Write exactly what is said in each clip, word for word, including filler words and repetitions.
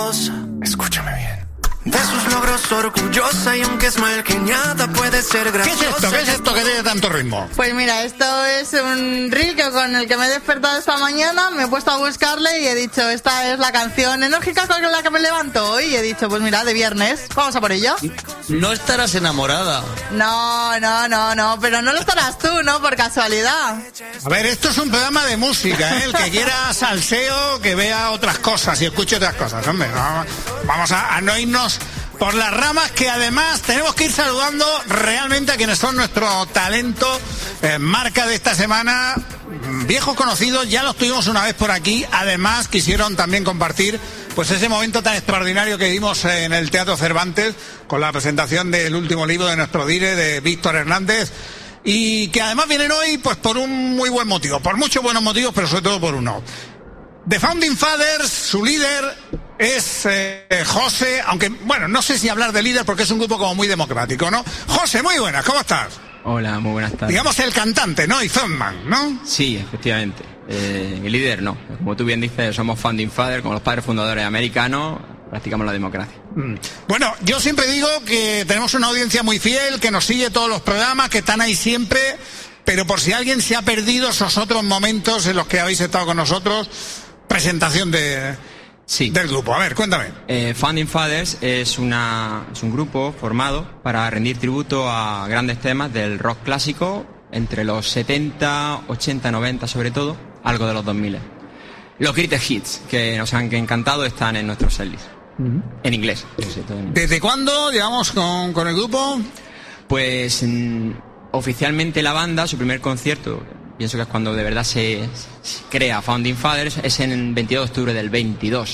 Escúchame bien. De sus logros orgullosa y aunque es mal geniada puede ser graciosa. ¿Qué es esto? ¿Qué es esto que tiene tanto ritmo? Pues mira, esto es un reel que con el que me he despertado esta mañana, me he puesto a buscarle y he dicho, esta es la canción enérgica con la que me levanto hoy. Y he dicho, pues mira, de viernes, vamos a por ello. No estarás enamorada. No, no, no, no, pero no lo estarás tú, ¿no? Por casualidad. A ver, esto es un programa de música, ¿eh? El que quiera salseo, que vea otras cosas y escuche otras cosas, hombre. No, vamos a, a no irnos por las ramas, que además tenemos que ir saludando realmente a quienes son nuestro talento, eh, marca de esta semana, viejos conocidos, ya los tuvimos una vez por aquí, además quisieron también compartir pues ese momento tan extraordinario que vimos en el Teatro Cervantes con la presentación del último libro de nuestro dire, de Víctor Hernández, y que además vienen hoy pues por un muy buen motivo, por muchos buenos motivos, pero sobre todo por uno. The Founding Fathers, su líder es eh, José, aunque, bueno, no sé si hablar de líder porque es un grupo como muy democrático, ¿no? José, muy buenas, ¿cómo estás? Hola, muy buenas tardes. Digamos el cantante, ¿no? Y frontman, ¿no? Sí, efectivamente. Eh, el líder no. Como tú bien dices, somos Founding Fathers, como los padres fundadores americanos, practicamos la democracia. Mm. Bueno, yo siempre digo que tenemos una audiencia muy fiel, que nos sigue todos los programas, que están ahí siempre, pero por si alguien se ha perdido esos otros momentos en los que habéis estado con nosotros, presentación de... Sí. Del grupo. A ver, cuéntame. Eh, Founding Fathers es, una, es un grupo formado para rendir tributo a grandes temas del rock clásico entre los setenta, ochenta, noventa sobre todo, algo de los dos mil. Los greatest hits que nos han encantado están en nuestros setlist. Uh-huh. En inglés. ¿Desde cuándo llevamos con, con el grupo? Pues mm, oficialmente la banda, su primer concierto, pienso que es cuando de verdad se, se crea Founding Fathers, es en el veintidós de octubre del veintidós.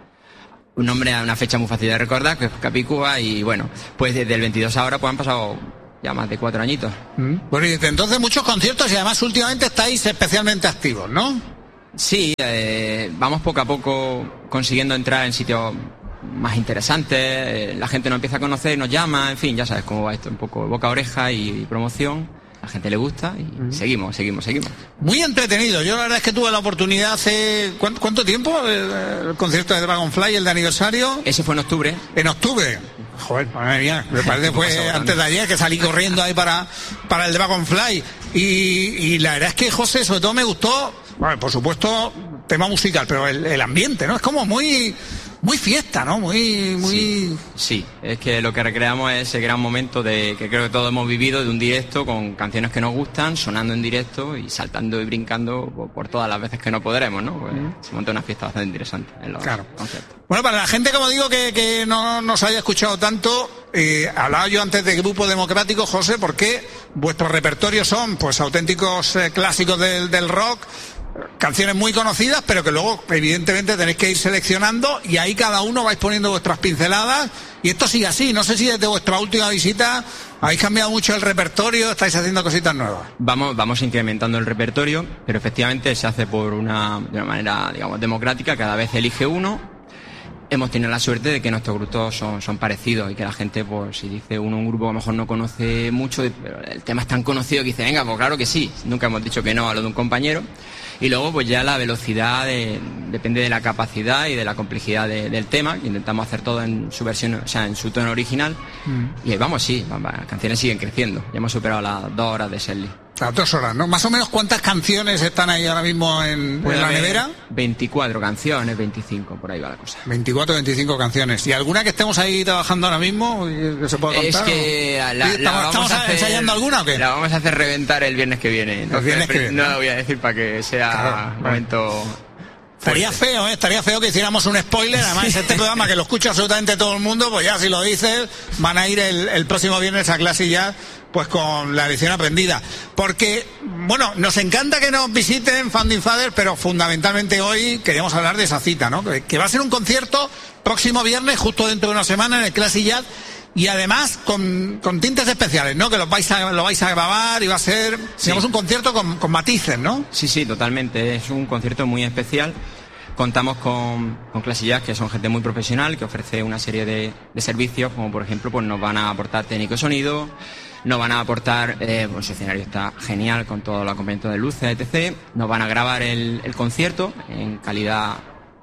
Un nombre, una fecha muy fácil de recordar, que es Capicúa, y bueno, pues desde el veintidós ahora pues han pasado ya más de cuatro añitos. Mm. Bueno, y desde entonces muchos conciertos y además últimamente estáis especialmente activos, ¿no? Sí, eh, vamos poco a poco consiguiendo entrar en sitios más interesantes, eh, la gente nos empieza a conocer, nos llama, en fin, ya sabes cómo va esto, un poco boca a oreja y, y promoción. La gente le gusta y uh-huh. seguimos, seguimos, seguimos. Muy entretenido. Yo la verdad es que tuve la oportunidad hace... ¿Cuánto, cuánto tiempo? El, el concierto de Dragonfly, el de aniversario. Ese fue en octubre. En octubre. Joder, madre mía. Me parece que fue antes de ayer que salí corriendo ahí para, para el Dragonfly. Y, y la verdad es que, José, sobre todo me gustó, bueno, por supuesto, tema musical, pero el, el ambiente, ¿no? Es como muy... Muy fiesta, ¿no? Muy, muy... Sí, sí, es que lo que recreamos es ese gran momento de que creo que todos hemos vivido, de un directo con canciones que nos gustan, sonando en directo y saltando y brincando por, por todas las veces que no podremos, ¿no? Pues mm. se monta una fiesta bastante interesante en los claro. conciertos. Bueno, para la gente, como digo, que, que no nos haya escuchado tanto, eh, hablaba yo antes de Grupo Democrático, José, porque vuestros repertorios son, pues, auténticos eh, clásicos del, del rock, canciones muy conocidas, pero que luego evidentemente tenéis que ir seleccionando y ahí cada uno vais poniendo vuestras pinceladas y esto sigue así. No sé si desde vuestra última visita habéis cambiado mucho el repertorio, estáis haciendo cositas nuevas. Vamos, vamos incrementando el repertorio, pero efectivamente se hace por una, de una manera, digamos, democrática, cada vez elige uno. Hemos tenido la suerte de que nuestros grupos son, son parecidos y que la gente, pues si dice uno un grupo que a lo mejor no conoce mucho, pero el tema es tan conocido que dice, venga, pues claro que sí, nunca hemos dicho que no a lo de un compañero. Y luego pues ya la velocidad de, depende de la capacidad y de la complejidad de, del tema, que intentamos hacer todo en su versión, o sea, en su tono original. Mm. Y vamos, sí, vamos, las canciones siguen creciendo, ya hemos superado las dos horas de setlist. Las dos horas, ¿no? Más o menos, ¿cuántas canciones están ahí ahora mismo en, en la nevera? veinticuatro canciones, veinticinco, por ahí va la cosa. veinticuatro, veinticinco canciones. ¿Y alguna que estemos ahí trabajando ahora mismo que se pueda contar? Es que la, la, ¿Estamos, la vamos ¿estamos a hacer, ensayando alguna o qué? La vamos a hacer reventar el viernes que viene. El viernes que viene. No lo voy a decir para que sea claro, un momento... Estaría feo, ¿eh? Estaría feo que hiciéramos un spoiler. Además, este programa que lo escucha absolutamente todo el mundo, pues ya si lo dices, van a ir el, el próximo viernes a clase ya, pues con la lección aprendida. Porque, bueno, nos encanta que nos visiten Founding Fathers, pero fundamentalmente hoy queríamos hablar de esa cita, ¿no? Que va a ser un concierto próximo viernes, justo dentro de una semana, en el Classic Jazz. Y además con, con tintes especiales, ¿no? Que lo vais a, lo vais a grabar y va a ser, sí, digamos, un concierto con, con matices, ¿no? Sí, sí, totalmente. Es un concierto muy especial. Contamos con, con Classic Jazz, que son gente muy profesional, que ofrece una serie de, de servicios, como por ejemplo, pues nos van a aportar técnico de sonido, nos van a aportar, eh, pues el escenario está genial con todo el acompañamiento de luces, etcétera. Nos van a grabar el, el concierto en calidad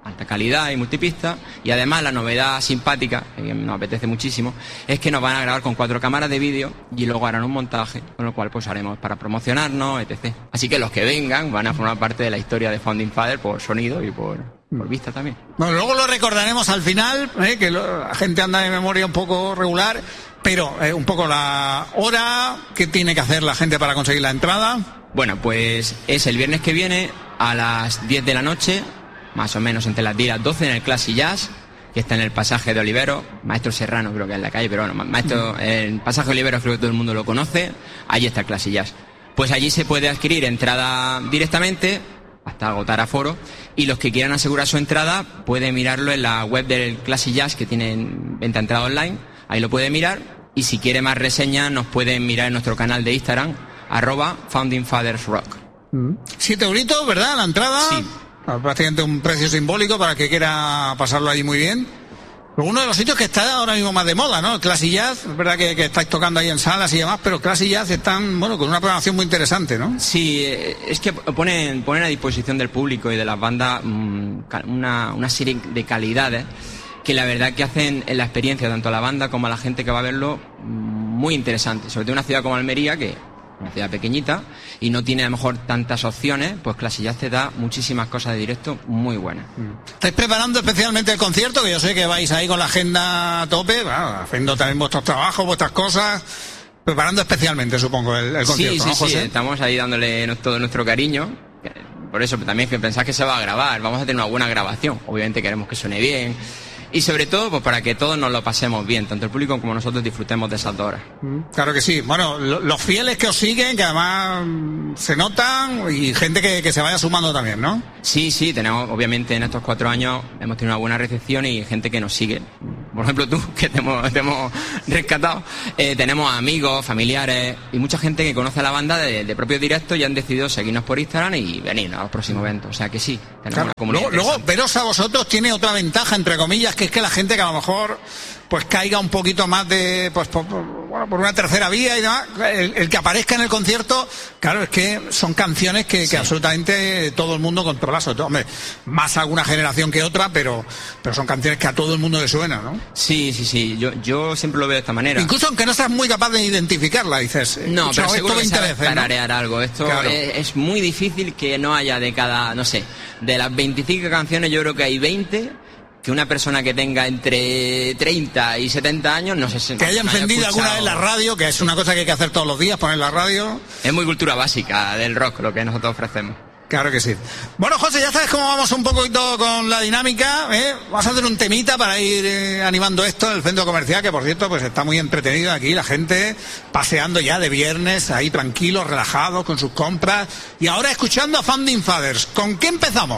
alta calidad y multipista, y además la novedad simpática, que nos apetece muchísimo, es que nos van a grabar con cuatro cámaras de vídeo y luego harán un montaje, con lo cual pues haremos para promocionarnos, etcétera. Así que los que vengan van a formar parte de la historia de Founding Father por sonido y por, por vista también. Bueno, luego lo recordaremos al final, ¿eh? Que lo, la gente anda de memoria un poco regular, pero eh, un poco la hora que tiene que hacer la gente para conseguir la entrada. Bueno, pues es el viernes que viene a las diez de la noche, más o menos entre las diez y las doce, en el Classic Jazz, que está en el pasaje de Olivero, Maestro Serrano creo que es la calle, pero bueno, Maestro, el pasaje de Olivero creo que todo el mundo lo conoce, allí está el Classic Jazz. Pues allí se puede adquirir entrada directamente, hasta agotar aforo, y los que quieran asegurar su entrada pueden mirarlo en la web del Classic Jazz, que tienen venta entrada online, ahí lo pueden mirar, y si quiere más reseñas nos pueden mirar en nuestro canal de Instagram, arroba Founding Fathers Rock. Siete euritos, ¿verdad? La entrada. Sí. Prácticamente un precio simbólico para el que quiera pasarlo allí muy bien. Uno de los sitios que está ahora mismo más de moda, ¿no? El Classic Jazz, es verdad que, que estáis tocando ahí en salas y demás, pero Classic Jazz están, bueno, con una programación muy interesante, ¿no? Sí, es que ponen, ponen a disposición del público y de las bandas mmm, una, una serie de calidades que la verdad que hacen la experiencia tanto a la banda como a la gente que va a verlo muy interesante. Sobre todo en una ciudad como Almería, que una ciudad pequeñita y no tiene a lo mejor tantas opciones, pues Classic Jazz te da muchísimas cosas de directo muy buenas. ¿Estáis preparando especialmente el concierto? Que yo sé que vais ahí con la agenda a tope, bueno, haciendo también vuestros trabajos, vuestras cosas, preparando especialmente, supongo, el, el concierto, sí, sí, ¿no, José? Sí, estamos ahí dándole todo nuestro cariño. Por eso también que pensás que se va a grabar, vamos a tener una buena grabación. Obviamente queremos que suene bien. Y sobre todo, pues para que todos nos lo pasemos bien, tanto el público como nosotros disfrutemos de esas dos horas. Claro que sí. Bueno, lo, los fieles que os siguen, que además se notan, y gente que, que se vaya sumando también, ¿no? Sí, sí, tenemos, obviamente en estos cuatro años hemos tenido una buena recepción y gente que nos sigue. Por ejemplo, tú, que te hemos, te hemos rescatado. Eh, tenemos amigos, familiares y mucha gente que conoce a la banda de, de propios directos y han decidido seguirnos por Instagram y venir a los próximos eventos. O sea que sí, tenemos claro. una comunidad. Luego, luego, veros a vosotros tiene otra ventaja, entre comillas, que es que la gente que a lo mejor pues caiga un poquito más de pues por, por, bueno, por una tercera vía y demás, el, el que aparezca en el concierto, claro, es que son canciones que, sí. que absolutamente todo el mundo controla, sobre todo, hombre, más alguna generación que otra, pero pero son canciones que a todo el mundo le suena, ¿no? Sí, sí, sí, yo, yo siempre lo veo de esta manera. Incluso aunque no seas muy capaz de identificarla, dices, no, pero seguro esto me que interesa, tararear, ¿no? Algo, esto claro. es, es muy difícil que no haya de cada, no sé, de las veinticinco canciones yo creo que hay veinte que una persona que tenga entre treinta y setenta años no sé que haya no encendido haya alguna vez la radio, que es una cosa que hay que hacer todos los días, poner la radio. Es muy cultura básica del rock lo que nosotros ofrecemos. Claro que sí. Bueno, José, ya sabes cómo vamos un poquito con la dinámica, ¿eh? Vamos a hacer un temita para ir eh, animando esto en el centro comercial, que por cierto pues está muy entretenido aquí, la gente paseando ya de viernes, ahí tranquilos, relajados con sus compras, y ahora escuchando a Founding Fathers. ¿Con qué empezamos?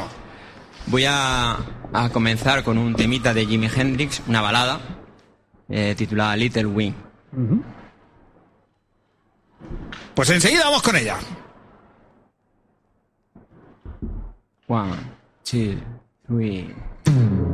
Voy a, a comenzar con un temita de Jimi Hendrix, una balada eh, titulada Little Wing. Uh-huh. Pues enseguida vamos con ella. One, two, three.